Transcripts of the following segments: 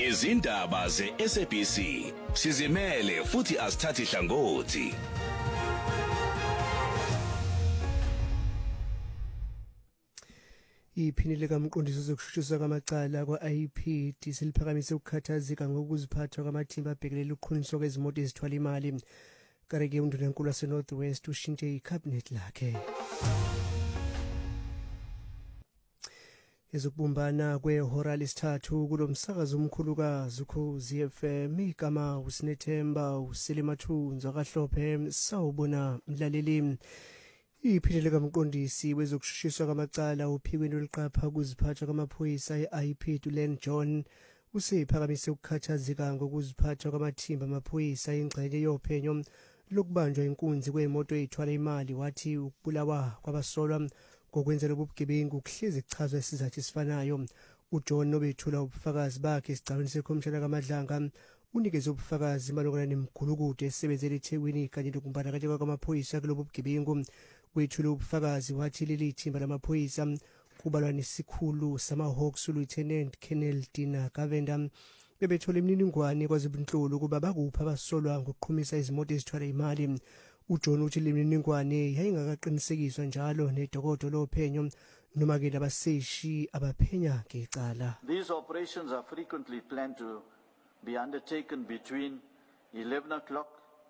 Izindaba ze-SABC sizimele futhi asithathi hlangothi. Iphini likaMqondisi zokushushiswa kwamacala kwa-IEP siliphakamise ukukhathazeka ngokuziphatha kwamathimba abhekelele ukuqhuniswa kwezimoto ezithwala imali. Kareke uNdunankulu waseNorth West ushintshe ikhabinethi lakhe. Ezokubumbana kwehora lesithathu kulo msakazo omkhulukazi Ukhozi FM igama uSinethemba uSelimathunzwa kaHlophe sawubona mlaleli. Iphini likaMqondisi wezokushushiswa kwamacala uphikweni oluqapha ukuziphatha kwamaphoyisa e-IEP Dulan John usephakamise ukukhathazeka ngokuziphatha kwamathimba amaphoyisa ingxenye yophenyo lokubanjwa inkunzi kwemoto ezithwala imali. Wathi ukubulawa kwabasolwa ngokwenzela ubugebengu kuhlezi kuchazwa isizathu esifanayo. uJohn nobethula ubufakazi bakhe esigcawini sekhomishana kaMadlanga unikeze ubufakazi malungana nemigulukudu esebenzele eThekwini kanye nokumbandakanyeka kwamaphoyisa kulobu bugebengu. Wethula ubufakazi wathi leli thimba lamaphoyisa kubalwa nesikhulu sama-Hawks uLieutenant Colonel Dina Gavenda bebethola imininingwane kwazibunhlolo ukuba bakuphi abasolwa ngokuqhumisa izimoto ezithwala imali. uJohn uthi le mininingwane yayingakaqinisekiswa njalo nedokodo lophenyo noma-ke labaseshi abaphenya ngecala. These operations are frequently planned to be undertaken between 11 o'clock,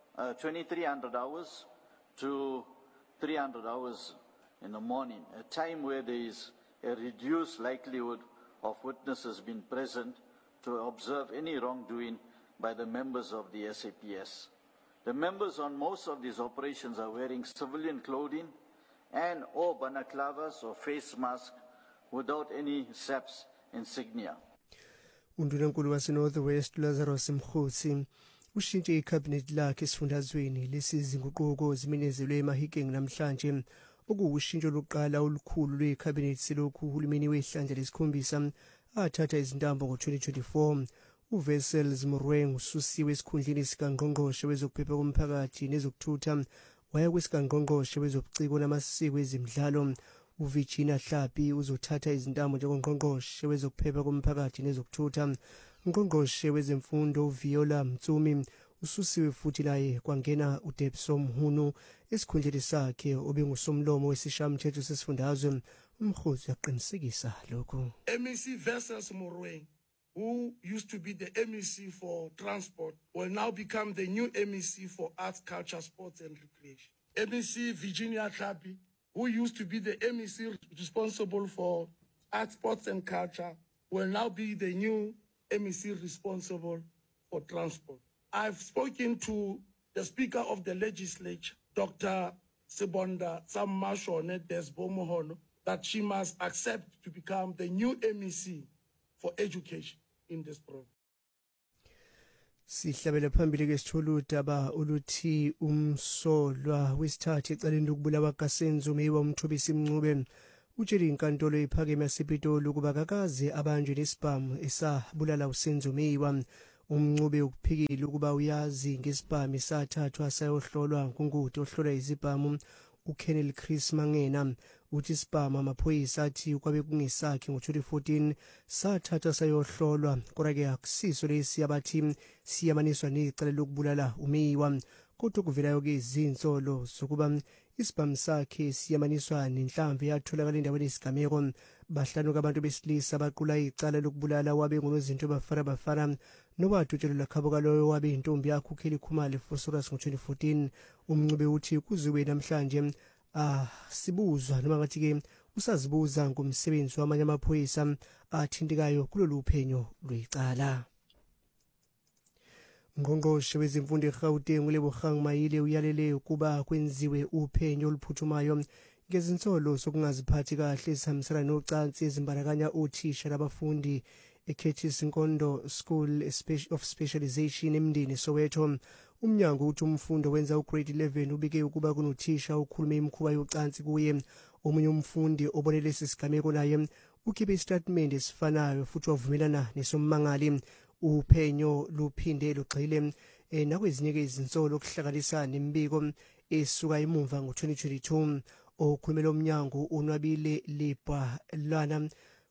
2300 hours to 300 hours in the morning, a time where there is a reduced likelihood of witnesses being present to observe any wrongdoing by the members of the SAPS. The members on most of these operations are wearing civilian clothing and or balaclavas or face masks without any SAPS insignia. uNdunankulu waseNorth West Lazarus Mkhosi ushintshe ikhabinethi lakhe esifundazweni. Lesi zinguquko zimenyezelwe eMahikeng namhlanje okuwushintsho lokuqala olukhulu lwekhabinethi selokhu uhulumeni wehlanja lesikhombisa athatha izintambo ngo-2024. uVessel Zimurweng ususiwe esikhundleni sikangqongqoshe wezokuphepha komphakathi nezokuthutha waya kwesikangqongqoshe wezobuciko namasiko ezimidlalo. uVirginia Hlapi uzothatha izintambo njengongqongqoshe wezokuphepha komphakathi nezokuthutha. ungqongqoshe wezemfundo uViola Mtsumi ususiwe futhi naye kwangena uDebso Mhunu esikhundleni sakhe obengusomlomo wesishamthetho sesifundazwe. Umkhosi uyaqinisekisa lokhu. MEC Vessels Murweng, who used to be the MEC for transport, will now become the new MEC for arts, culture, sports and recreation. MEC Virginia Hlapi, who used to be the MEC responsible for arts, sports and culture, will now be the new MEC responsible for transport. I've spoken to the Speaker of the Legislature, Dr. Sibonda Samashone Desbo Mohono, that she must accept to become the new MEC for education in this program. Sihlabela phambili ke sithola udaba oluthi umsolwa wesithathu ecaleni lokubulawa kaSenzo Meyiwa uMthobisi Mncube utshela inkantolo ephakeme yasePitoli ukuba kakaze abanjwe nesibhamu esabulala uSenzo Meyiwa. Umncube ukuphikile ukuba uyazi ngesibhamu esathathwa sayohlolwa nguNgudi ohlola izibhamu uKenneth Chris Mangena. Uthi isibhamu amaphoyisa athi kwabe kungesakhe ngo-2014 sathathwa sayohlolwa kodwa-ke akusiso lesi abathi siyamaniswa necala lokubulala uMeyiwa. Kodwa kuvelayo-ke izinsolo zokuba isibhamu sakhe siyamaniswa nenhlamvu eyatholakala endaweni yesigameko. Bahlanu abantu besilisa baqula icala lokubulala wabe ngunozinto bafana nowadutshelwa khabo kaloyo wabe intombi yakhe uKelly Khumalo Phosphorus ngo-2014. Umncube uthi kuziwe namhlanje sibuzwa noma ngathi-ke usazibuza ngomsebenzi wamanye amaphoyisa athintekayo kulolu uphenyo lwecala. Ngqongqoshe wezemfundo eGauteng uLebogang Mayile uyalele ukuba kwenziwe uphenyo oluphuthumayo ngezinsolo sokungaziphathi kahle esihambisana nocansi ezimbandakanya othisha labafundi eCurtis Nkondo School of Specialization emndeni Soweto. Umnyango uthi umfundo wenza ugrade 11 ubike ukuba kunothisha ukhulume imikhuba yocansi kuye. Omunye umfundi obonele lesi sigameko naye ukhiphe istatement esifanayo futhi wavumelana nesommangali. Uphenyo luphinde lugxile nakwezinye izinsolo okuhlanganisa nemibiko esuka emumva ngo-2022. Okhulumela umnyango uNwabile Libhalwana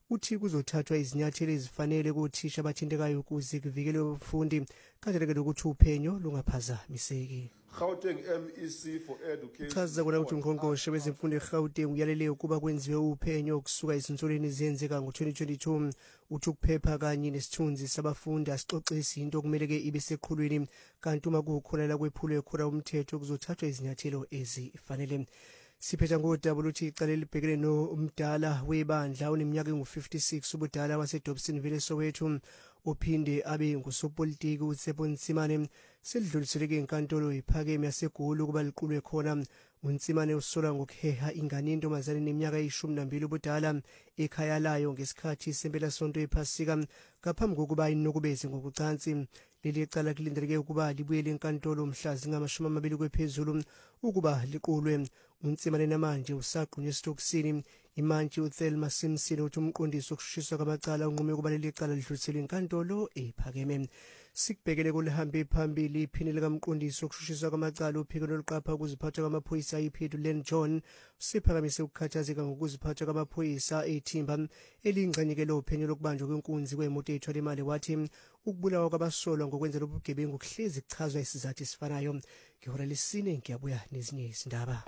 uthi kuzothathwa izinyathelo ezifanele kothisha abathintekayo ukuze kuvikelwe abafundi kanjalo-ke nokuthi uphenyo lungaphazamiseki. Gauteng MEC for Education. Uchaza kona ukuthi uNgqongqoshe wezemfundo eGauteng uyalele ukuba kwenziwe uphenyo okusuka izinsolweni ezenzeka ngo-2022 uthi ukuphepha kanye nesithunzi sabafundi asixoxisi into okumele-ke ibe seqhulwini kanti uma kuwukholela kwephulwe ekhora umthetho kuzothathwa izinyathelo ezifanele. Siphetha ngodaba luthi icala libhekene nomdala webandla oneminyaka engu-56 ubudala waseDobson Valley Soweto ophinde abe ngusopolitiki uTsepo Ntsimane selidluliseleke enkantolo ephakeme yaseGoli ukuba liqulwe khona. uNtsimane usola ngokuheha ingane yentombazane eneminyaka eyi-12 ubudala ekhaya layo ngesikhathi sempelasonto ephasika ngaphambi kokuba inokubeze ngokucansi. Leli cala kulindeleke ukuba libuyele enkantolo mhla zingama-20 kwephezulu ukuba liqulwe. uNtsimane namanje usagqunywe esitokisini. Imantshi uThelma Simpson uthi umqondisi wokushushiswa kwamacala unqume ukuba leli cala lidluliselwe enkantolo ephakeme. Sikubhekele kulihambe phambili iphini likamqondisi wokushushiswa kwamacala uphiko loluqapha ukuziphatha kwamaphoyisa iPhedro Len John usephakamise ukukhathazeka ngokuziphatha kwamaphoyisa ethimba eliyingxenye lophenyo lokubanjwa kwenkunzi kwemoto ethwala imali wathi ukubulawa kwabasolwa ngokwenza lobugebengu kuhlezi kuchazwa isizathu esifanayo. Ngihora lesine ngiyabuya nezinye izindaba.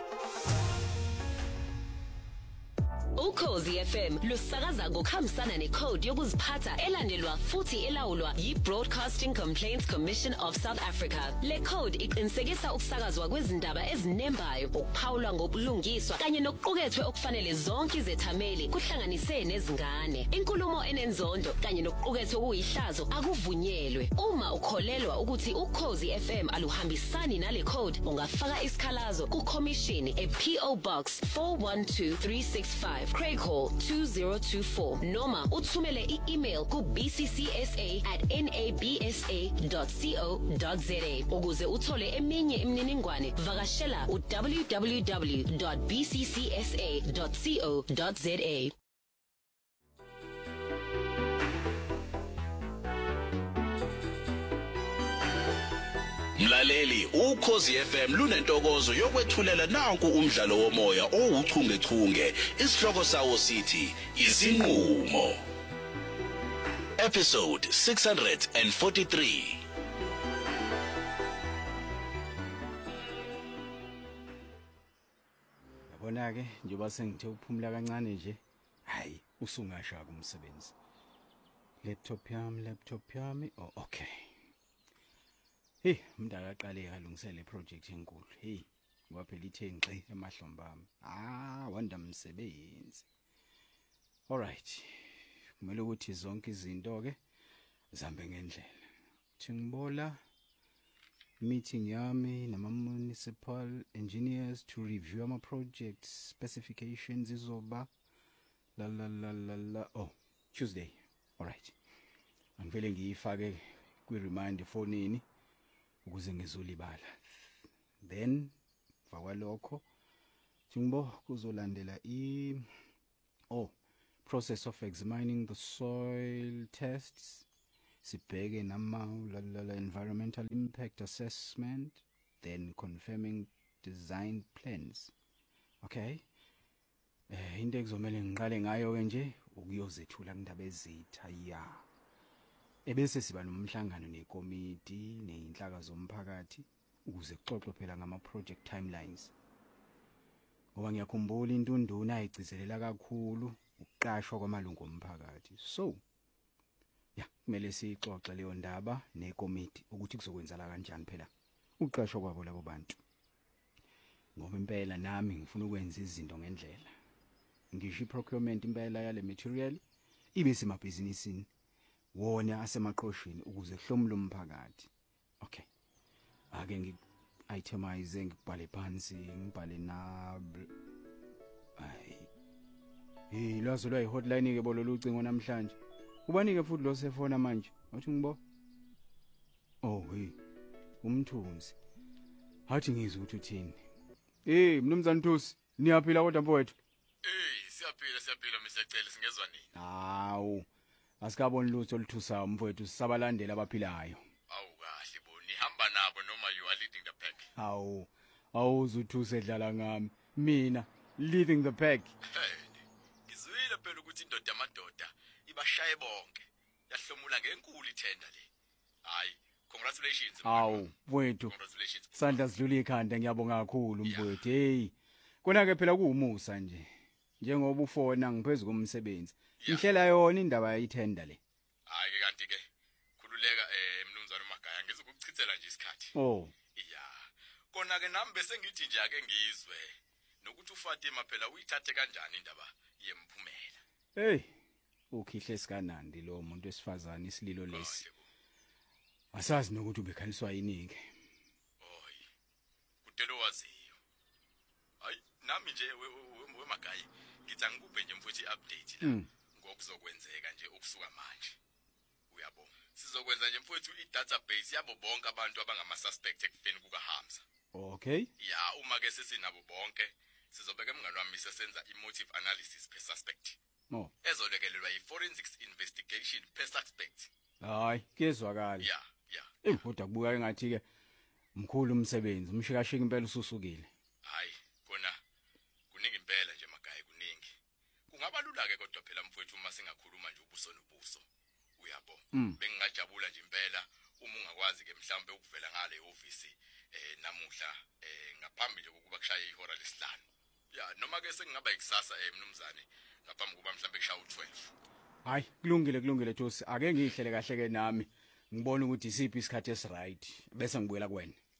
Ukhozi FM lusakaza ngokuhambisana necode yokuziphatha elandelwa futhi elawulwa yi-Broadcasting Complaints Commission of South Africa. Le code iqinisekisa ukusakazwa kwezindaba ezinembayo, ukuphawulwa ngobulungiswa kanye nokuqukethwe okufanele zonke izethameli kuhlanganise nezingane. Inkulumo enenzondo kanye nokuqukethwe okuyihlazo akuvunyelwe. Uma ukholelwa ukuthi Ukhozi FM aluhambisani nale code, ungafaka isikhalazo kuCommission ePO Box 412365 Craig Hall 2024 noma uthumele i-email ku bccsA@nabsa.co.za. Ukuze uthole eminye imininingwane vakashela www.bccsa.co.za. Mlaleli, Ukhozi FM lunentokozo yokwethulela nanku umdlalo womoya owuchungechunge. Isihloko sawo sithi izinqumo. Episode 643. Yabona ke njengoba sengithe ukuphumula kancane nje, hayi usungashaka umsebenzi. Laptop yami. Oh, okay. Hey, umdala aqale alungisele le project enkulu. Hey, ngoba phela ithe ngqi emahlombe ami. Wanda umsebenzi. Alright. Kumele ukuthi zonke izinto ke zihambe ngendlela. Uthi ngibola meeting yami nama municipal engineers to review ama project specifications izoba oh, Tuesday. Alright. Angivele ngiyifake kwi reminder fonini ukuze ngizolibala. Then fakwalokho Jingbo kuzolandela process of examining the soil tests, sibheke nama environmental impact assessment, then confirming design plans. Okay, into ekuzomela ngiqale ngayo ke nje ukuyozethula indaba ezitha ebese siba nomhlangano nekomiti nezinhlaka zomphakathi ukuze kuxoxwe phela ngama project timelines. Ngoba ngiyakhumbula intunduna ayigcizelela kakhulu ukuqashwa kwamalungu omphakathi. So kumele sixoxe leyo ndaba nekomiti ukuthi kuzokwenzala kanjani phela uqashwa kwabo labo bantu. Ngoba impela nami ngifuna ukwenza izinto ngendlela. Ngisho procurement impela yale material ibe semabhizinisini wona asemaqoshweni ukuze kuhlomula umphakathi. Okay. Ake ngi-itemize ngibhale phansi ngibhale lazo lwa hotline ke bolo lucingo namhlanje. Ubani ke futhi lo sefona manje? Wathi ngibo. Oh umthunzi. Hathi ngizwe ukuthi uthini. Mnumzane Thusi, niyaphila kodwa mfowethu? Siyaphila misacela singezwa nini? Hawu. Asikaboni lutho oluthusayo mfowethu sisabalandela abaphilayo. Awu kahle bo nihamba nabo noma you are leading the pack? Awuzuthuse edlala ngami. Mina leading the pack. Ngizwile phela ukuthi indoda amadoda yahlomula ngenkulu ithenda le. Hayi, congratulations. Awu mfowethu. Congratulations. Sandla sidlula ikhanda ngiyabonga kakhulu mfowethu. Hey. Kona ke phela kuumusa nje. Njengoba ufona ngiphezulu komsebenzi. Ngihlela yona indaba yayithenda le. Hayi kanti ke khululeka emnumzane uMagaya ngizokuchithela nje isikhathi. Oh. Yeah. Kona ke nami bese ngithi nje ake ngizwe nokuthi uFatima phela uyithathe kanjani indaba yemphumela. Hey. Ukhihle sikanandi lo muntu wesifazana isililo lesi. Asazi nokuthi ubekhaliswa yiningi. Oy. Kudelo waziyo. Hayi nami nje weMagaya ngithi angikuphe nje mfuthi update la ngokuzokwenzeka nje ukusuka manje. Uyabo. Sizokwenza nje mfowethu i-database yabo bonke abantu abangama suspect ekufeni kukaHamza. Okay. Ya uma ke sesinabo bonke sizobeka emngane wami sesenza i-motive analysis per suspect. No. Ezolekelelwa i-forensics investigation per suspect. Hayi, kezwakala. Yeah. Kodwa kubuka engathi ke mkhulu umsebenzi, umshikashika impela ususukile. Hayi, kona kuningi impela nje Magaya kuningi. Kungaba lula ke kodwa phela mfowethu uma singakhuluma nje ubuso nobuso. Uyabo. Bengingajabula nje impela uma ungakwazi ke mhlambe ukuvela ngale office namuhla ngaphambi kokuba kushaya ihora lesihlanu. Ya, noma ke sengingaba ikusasa mnumzane ngaphambi kuba mhlambe kushaya u12. Hayi, kulungile Josi. Ake ngihlele kahle ke nami. Ngibona ukuthi isiphi isikhathi esiright bese ngibuyela kuwena.